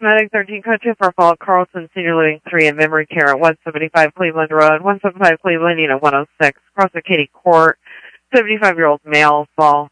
Medic 13, code 2 for Fall Carlson, Senior Living 3 in Memory Care at 175 Cleveland Road, 175 Cleveland, unit 106, across the Katy Court, 75-year-old male, fall.